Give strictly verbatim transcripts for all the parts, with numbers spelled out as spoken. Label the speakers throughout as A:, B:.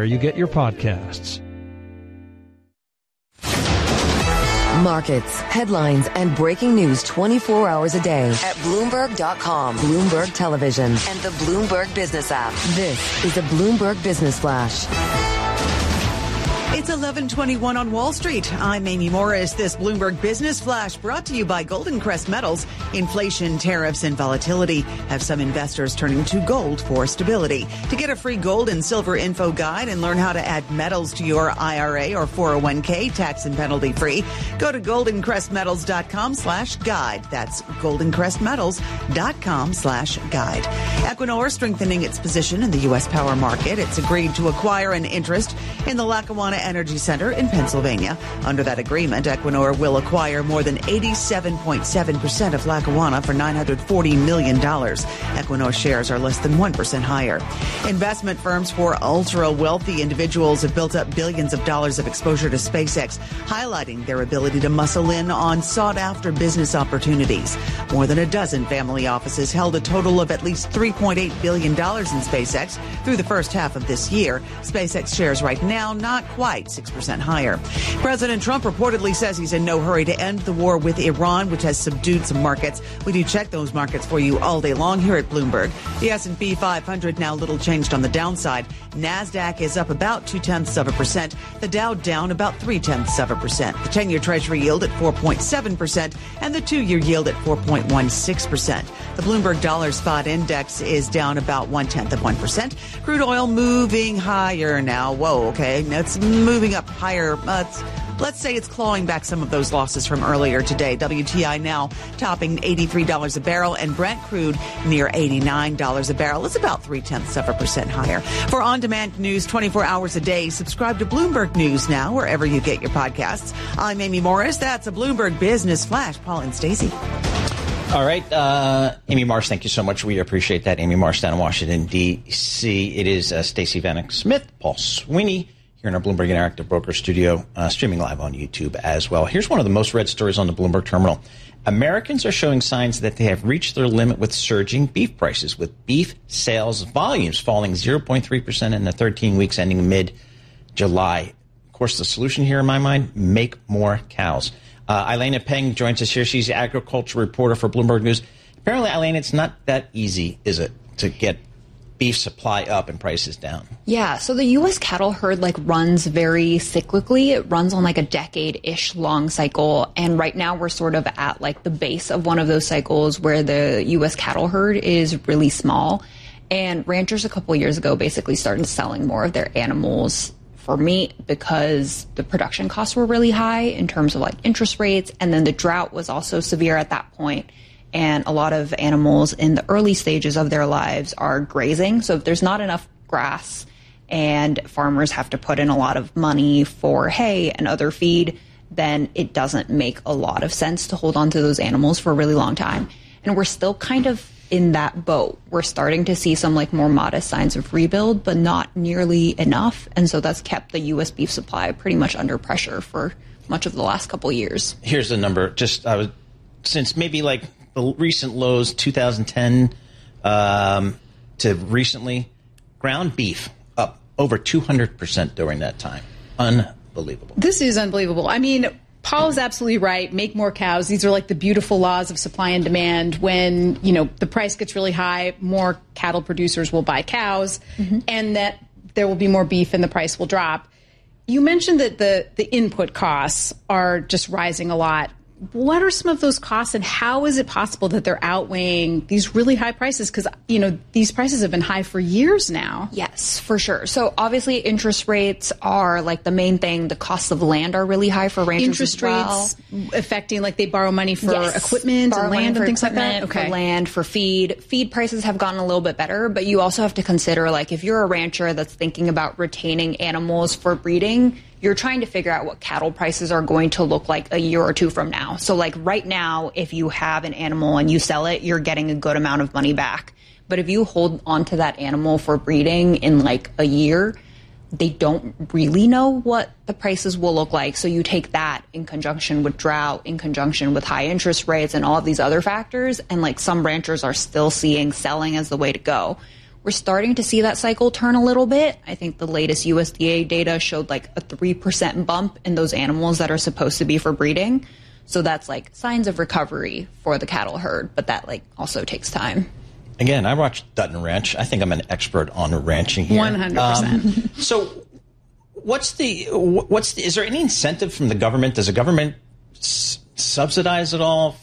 A: where you get your podcasts.
B: Markets, headlines, and breaking news twenty-four hours a day at Bloomberg dot com, Bloomberg Television, and the Bloomberg Business app. This is a Bloomberg Business Flash.
C: It's eleven twenty-one on Wall Street. I'm Amy Morris. This Bloomberg Business Flash brought to you by Golden Crest Metals. Inflation, tariffs, and volatility have some investors turning to gold for stability. To get a free gold and silver info guide and learn how to add metals to your I R A or four oh one k tax and penalty free, go to golden crest metals dot com slash guide. That's golden crest metals dot com slash guide. Equinor strengthening its position in the U S power market. It's agreed to acquire an interest in the Lackawanna Energy Center in Pennsylvania. Under that agreement, Equinor will acquire more than eighty-seven point seven percent of Lackawanna for nine hundred forty million dollars. Equinor shares are less than one percent higher. Investment firms for ultra-wealthy individuals have built up billions of dollars of exposure to SpaceX, highlighting their ability to muscle in on sought-after business opportunities. More than a dozen family offices held a total of at least three point eight billion dollars in SpaceX through the first half of this year. SpaceX shares right now not quite six percent higher. President Trump reportedly says he's in no hurry to end the war with Iran, which has subdued some markets. We do check those markets for you all day long here at Bloomberg. The S and P five hundred now little changed on the downside. NASDAQ is up about two-tenths of a percent. The Dow down about three-tenths of a percent. The ten-year Treasury yield at four point seven percent and the two-year yield at four point one six percent. The Bloomberg Dollar Spot Index is down about one-tenth of one percent. Crude oil moving higher now. Whoa, okay. That's moving up higher. Uh, let's say it's clawing back some of those losses from earlier today. W T I now topping eighty-three dollars a barrel and Brent crude near eighty-nine dollars a barrel. It's about three-tenths of a percent higher. For on-demand news twenty-four hours a day, subscribe to Bloomberg News now wherever you get your podcasts. I'm Amy Morris. That's a Bloomberg Business Flash. Paul and Stacey.
D: All right. Uh, Amy Marsh, thank you so much. We appreciate that. Amy Marsh down in Washington, D C. It is uh, Stacey Vanek Smith, Paul Sweeney, here in our Bloomberg Interactive Broker studio, uh, streaming live on YouTube as well. Here's one of the most read stories on the Bloomberg terminal. Americans are showing signs that they have reached their limit with surging beef prices, with beef sales volumes falling zero point three percent in the thirteen weeks ending mid-July. Of course, the solution here in my mind, make more cows. Uh, Elena Peng joins us here. She's the agriculture reporter for Bloomberg News. Apparently, Elena, it's not that easy, is it, to get beef supply up and prices down?
E: Yeah, so the U S cattle herd like runs very cyclically. It runs on like a decade-ish long cycle. And right now we're sort of at like the base of one of those cycles where the U S cattle herd is really small. And ranchers a couple of years ago basically started selling more of their animals for meat because the production costs were really high in terms of like interest rates. And then the drought was also severe at that point. And a lot of animals in the early stages of their lives are grazing. So if there's not enough grass and farmers have to put in a lot of money for hay and other feed, then it doesn't make a lot of sense to hold on to those animals for a really long time. And we're still kind of in that boat. We're starting to see some like more modest signs of rebuild, but not nearly enough. And so that's kept the U S beef supply pretty much under pressure for much of the last couple of years.
D: Here's the number. Just I was, since maybe like the recent lows, two thousand ten um, to recently, ground beef up over two hundred percent during that time. Unbelievable.
F: This is unbelievable. I mean, Paul is absolutely right. Make more cows. These are like the beautiful laws of supply and demand. When, you know, the price gets really high, more cattle producers will buy cows, mm-hmm. and that there will be more beef and the price will drop. You mentioned that the, the input costs are just rising a lot. What are some of those costs, and how is it possible that they're outweighing these really high prices? Because, you know, these prices have been high for years now.
E: Yes, for sure. So obviously interest rates are like the main thing. The costs of land are really high for ranchers
F: interest
E: as well.
F: Rates affecting, like they borrow money for
E: yes.
F: equipment
E: borrow
F: and land and things like that?
E: Okay. For land, for feed. Feed prices have gotten a little bit better, but you also have to consider, like, if you're a rancher that's thinking about retaining animals for breeding, you're trying to figure out what cattle prices are going to look like a year or two from now. So like right now, if you have an animal and you sell it, you're getting a good amount of money back. But if you hold onto that animal for breeding in like a year, they don't really know what the prices will look like. So you take that in conjunction with drought, in conjunction with high interest rates and all of these other factors. And like some ranchers are still seeing selling as the way to go, We're starting to see that cycle turn a little bit. I think the latest U S D A data showed like a three percent bump in those animals that are supposed to be for breeding. So that's like signs of recovery for the cattle herd, but that like also takes time.
D: Again, I watched Dutton Ranch. I think I'm an expert on ranching here.
F: one hundred percent.
D: Um, so what's the, what's the, is there any incentive from the government? Does the government s- subsidize at all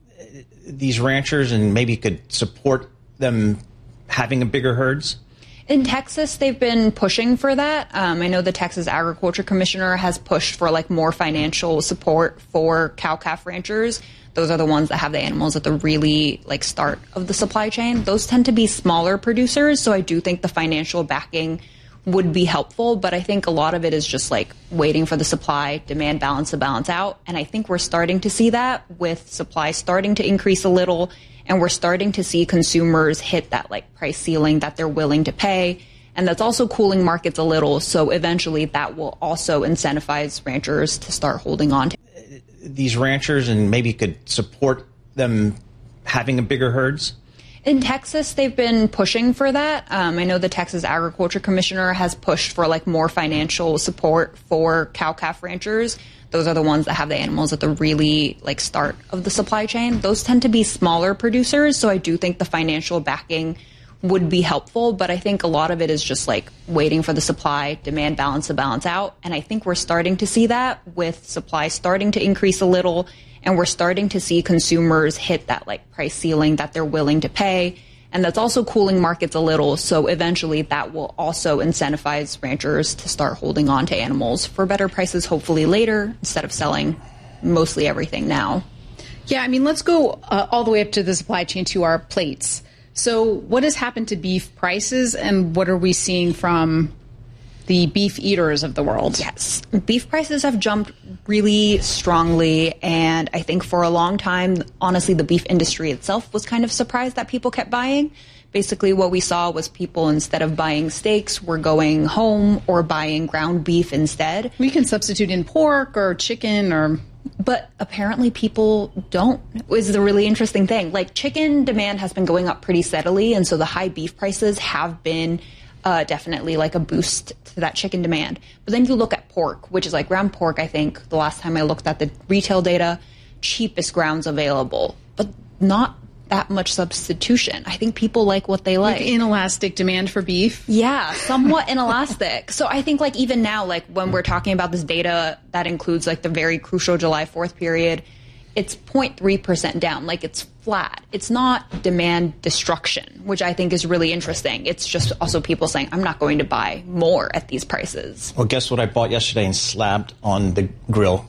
D: these ranchers and maybe could support them having a bigger herds?
E: In Texas, they've been pushing for that. Um, I know the Texas Agriculture Commissioner has pushed for like more financial support for cow-calf ranchers. Those are the ones that have the animals at the really like start of the supply chain. Those tend to be smaller producers, so I do think the financial backing would be helpful, but I think a lot of it is just like waiting for the supply demand balance to balance out. And I think we're starting to see that with supply starting to increase a little, and we're starting to see consumers hit that like price ceiling that they're willing to pay. And that's also cooling markets a little. So eventually that will also incentivize ranchers to start holding on to
D: these ranchers and maybe could support them having a bigger herds?
E: In Texas, they've been pushing for that. Um, I know the Texas Agriculture Commissioner has pushed for like more financial support for cow-calf ranchers. Those are the ones that have the animals at the really like start of the supply chain. Those tend to be smaller producers, so I do think the financial backing would be helpful, but I think a lot of it is just like waiting for the supply demand balance to balance out. And I think we're starting to see that with supply starting to increase a little, and we're starting to see consumers hit that like price ceiling that they're willing to pay. And that's also cooling markets a little. So eventually that will also incentivize ranchers to start holding on to animals for better prices, hopefully later, instead of selling mostly everything now.
F: Yeah, I mean, let's go uh, all the way up to the supply chain to our plates. So what has happened to beef prices, and what are we seeing from the beef eaters of the world?
E: Yes. Beef prices have jumped really strongly, and I think for a long time, honestly, the beef industry itself was kind of surprised that people kept buying. Basically, what we saw was people, instead of buying steaks, were going home or buying ground beef instead.
F: We can substitute in pork or chicken or...
E: But apparently people don't, is the really interesting thing. Like, chicken demand has been going up pretty steadily, and so the high beef prices have been uh, definitely like a boost to that chicken demand. But then you look at pork, which is like ground pork, I think, the last time I looked at the retail data, cheapest grounds available, but not that much substitution. I think people like what they like.
F: Like inelastic demand for beef?
E: Yeah, somewhat inelastic. So I think like even now, like when we're talking about this data that includes like the very crucial July fourth period, it's zero point three percent down. Like it's flat. It's not demand destruction, which I think is really interesting. It's just also people saying, I'm not going to buy more at these prices.
D: Well, guess what I bought yesterday and slapped on the grill?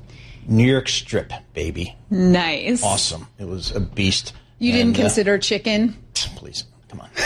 D: New York strip, baby.
E: Nice.
D: Awesome. It was a beast.
F: You
D: and,
F: didn't consider uh, chicken?
D: Please, come on.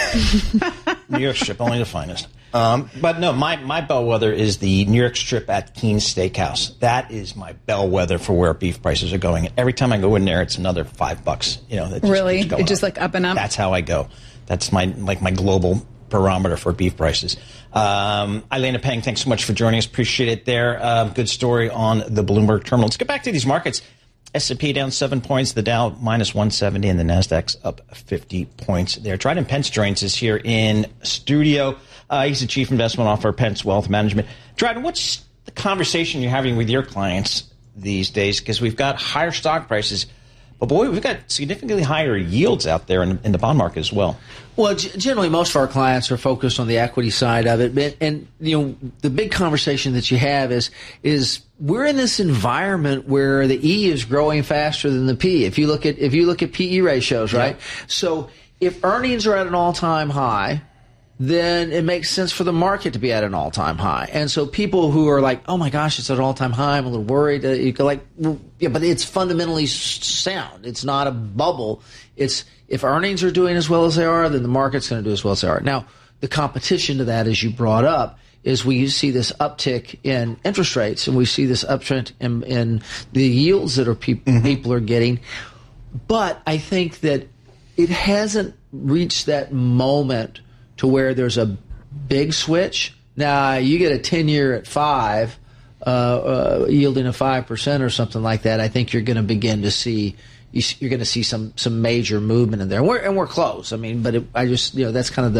D: New York strip, only the finest. Um, but no, my, my bellwether is the New York strip at Keen's Steakhouse. That is my bellwether for where beef prices are going. Every time I go in there, it's another five bucks. You know, that just
F: really?
D: It's
F: just
D: up.
F: like up and up?
D: That's how I go. That's my like my global barometer for beef prices. Um, Elena Peng, thanks so much for joining us. Appreciate it there. Uh, good story on the Bloomberg terminal. Let's get back to these markets. S and P down seven points, the Dow minus one seventy, and the Nasdaq's up fifty points there. Dryden Pence joins us here in studio. Uh, he's the chief investment officer of Pence Wealth Management. Dryden, what's the conversation you're having with your clients these days? Because we've got higher stock prices, but boy, we've got significantly higher yields out there in, in the bond market as well.
G: Well, g- generally, most of our clients are focused on the equity side of it, but, and you know, the big conversation that you have is is we're in this environment where the E is growing faster than the P. If you look at if you look at P E ratios, right? Yeah. So if earnings are at an all-time high, then it makes sense for the market to be at an all-time high. And so people who are like, oh my gosh, it's at an all-time high, I'm a little worried. Uh, you go like, well, yeah, but it's fundamentally sound. It's not a bubble. It's if earnings are doing as well as they are, then the market's going to do as well as they are. Now, the competition to that, as you brought up, is we see this uptick in interest rates, and we see this uptrend in, in the yields that are pe- mm-hmm. people are getting. But I think that it hasn't reached that moment to where there's a big switch. Now, you get a ten-year at five, uh, uh, yielding a five percent or something like that, I think you're going to begin to see you're going to see some some major movement in there. And we're, and we're close. I mean, but it, I just, you know, that's kind of the,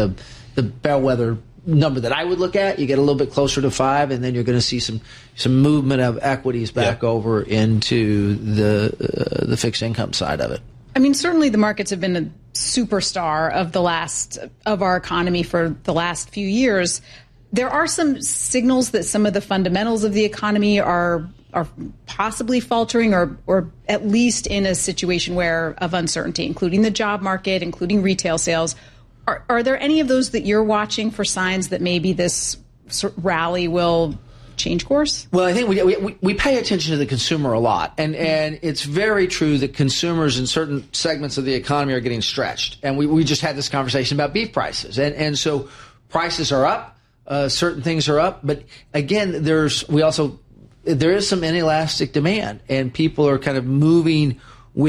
G: the bellwether number that I would look at. You get a little bit closer to five, and then you're going to see some some movement of equities back yep. over into the uh, the fixed income side of it.
F: I mean, certainly the markets have been a superstar of the last of our economy for the last few years. There are some signals that some of the fundamentals of the economy are are possibly faltering, or or at least in a situation where of uncertainty, including the job market, including retail sales. Are, are there any of those that you're watching for signs that maybe this rally will change course?
G: Well, I think we, we we pay attention to the consumer a lot, and and it's very true that consumers in certain segments of the economy are getting stretched. And we, we just had this conversation about beef prices, and and so prices are up, uh, certain things are up, but again, there's we also there is some inelastic demand, and people are kind of moving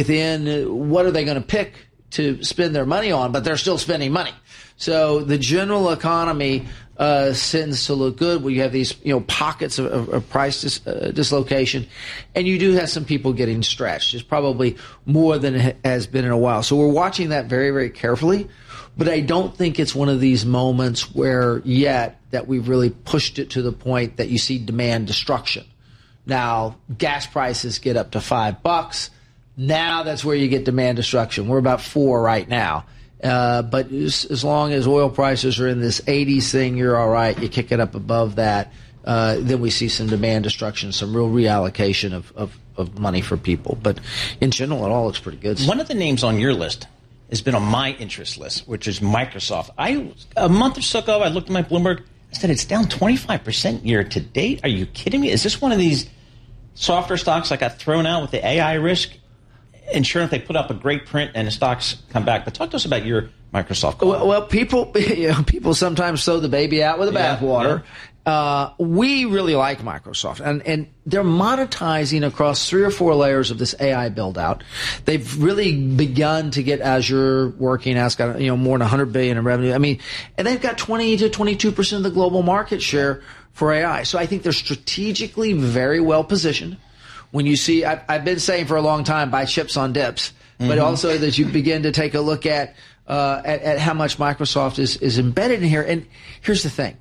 G: within what are they going to pick to spend their money on, but they're still spending money. So the general economy uh, tends to look good. We have these, you know, pockets of, of, of price dis, uh, dislocation, and you do have some people getting stretched. It's probably more than it has been in a while. So we're watching that very, very carefully. But I don't think it's one of these moments where yet that we've really pushed it to the point that you see demand destruction. Now, gas prices get up to five bucks. Now that's where you get demand destruction. We're about four right now. Uh, but as, as long as oil prices are in this eighties thing, you're all right. You kick it up above that, uh, then we see some demand destruction, some real reallocation of, of, of money for people. But in general, it all looks pretty good.
D: One of the names on your list has been on my interest list, which is Microsoft. I a month or so ago, I looked at my Bloomberg. I said it's down twenty-five percent year to date. Are you kidding me? Is this one of these software stocks that got thrown out with the A I risk? And sure enough, they put up a great print and the stocks come back. But talk to us about your Microsoft call.
G: Well, well, people you know, people sometimes throw the baby out with the yeah, bathwater. Yeah. Uh, we really like Microsoft, and, and they're monetizing across three or four layers of this A I build-out. They've really begun to get Azure working. It's got, you know, more than one hundred billion dollars in revenue. I mean, and they've got twenty to twenty-two percent of the global market share for A I. So I think they're strategically very well positioned. When you see, I've, I've been saying for a long time, buy chips on dips, but mm-hmm. also that you begin to take a look at, uh, at at how much Microsoft is, is embedded in here. And here's the thing.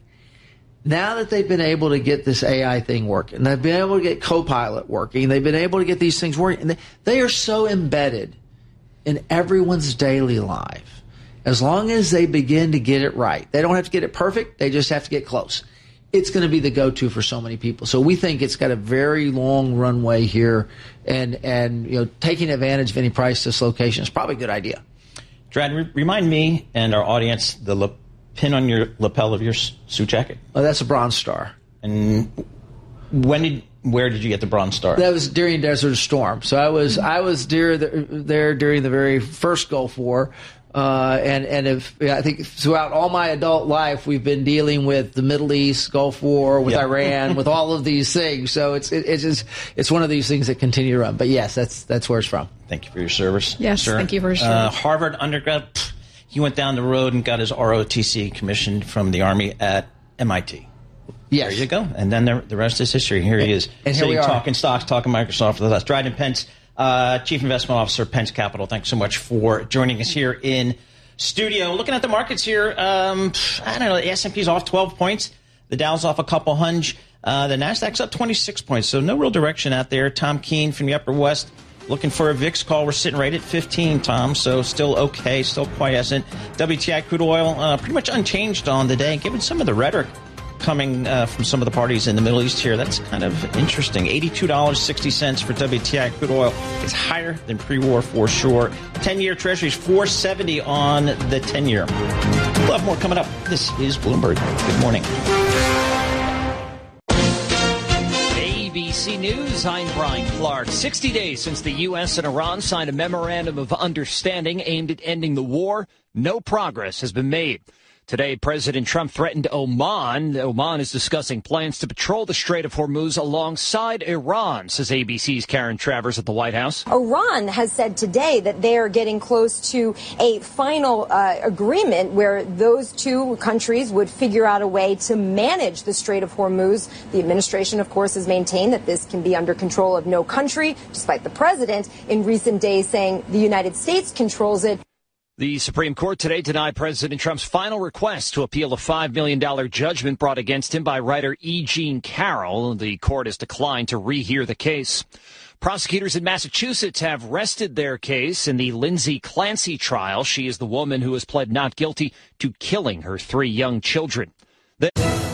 G: Now that they've been able to get this A I thing working, they've been able to get Copilot working, they've been able to get these things working, and they, they are so embedded in everyone's daily life. As long as they begin to get it right, they don't have to get it perfect, they just have to get close. It's going to be the go-to for so many people. So we think it's got a very long runway here, and, and you know, taking advantage of any price dislocation is probably a good idea.
D: Drad, re- remind me and our audience the la- pin on your lapel of your suit jacket.
G: Oh, that's a Bronze Star.
D: And when did, where did you get the Bronze Star?
G: That was during Desert Storm. So I was, I was there, there during the very first Gulf War. Uh, and, and if, I think throughout all my adult life, we've been dealing with the Middle East, Gulf War, with yep. Iran, with all of these things. So it's, it, it's just, it's one of these things that continue to run. But yes, that's, that's where it's from.
D: Thank you for your service.
F: Yes,
D: sir.
F: Thank you for your service.
D: Uh, Harvard undergrad, pff, he went down the road and got his R O T C commissioned from the Army at M I T.
G: Yes.
D: There you go. And then the, the rest is history. Here he is.
G: And here we are.
D: Talking stocks, talking Microsoft for the last. Dryden Pence, uh, Chief Investment Officer, Pence Capital. Thanks so much for joining us here in studio. Looking at the markets here, um, I don't know, the S and P's off twelve points. The Dow's off a couple hunch. Uh, the Nasdaq's up twenty-six points, so no real direction out there. Tom Keene from the Upper West looking for a V I X call. We're sitting right at fifteen, Tom, so still okay, still quiescent. W T I crude oil uh, pretty much unchanged on the day, given some of the rhetoric coming uh, from some of the parties in the Middle East here. That's kind of interesting. eighty-two dollars and sixty cents for W T I crude oil. It's higher than pre-war for sure. ten-year Treasuries, four seventy on the ten-year. We'll have more coming up. This is Bloomberg. Good morning.
A: A B C News, I'm Brian Clark. sixty days since the U S and Iran signed a memorandum of understanding aimed at ending the war. No progress has been made. Today, President Trump threatened Oman. Oman is discussing plans to patrol the Strait of Hormuz alongside Iran, says A B C's Karen Travers at the White House.
H: Iran has said today that they are getting close to a final uh, agreement where those two countries would figure out a way to manage the Strait of Hormuz. The administration, of course, has maintained that this can be under control of no country, despite the president in recent days saying the United States controls it.
A: The Supreme Court today denied President Trump's final request to appeal a five million dollars judgment brought against him by writer E. Jean Carroll. The court has declined to rehear the case. Prosecutors in Massachusetts have rested their case in the Lindsay Clancy trial. She is the woman who has pled not guilty to killing her three young children. The